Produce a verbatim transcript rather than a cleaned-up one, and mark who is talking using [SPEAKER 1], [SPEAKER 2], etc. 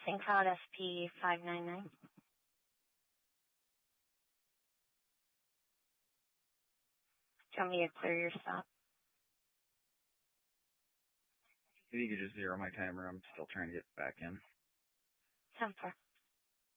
[SPEAKER 1] SyncCloud S P five nine nine. Do you want me to clear your stop?
[SPEAKER 2] If you could just zero my timer, I'm still trying to get back in.
[SPEAKER 1] ten four.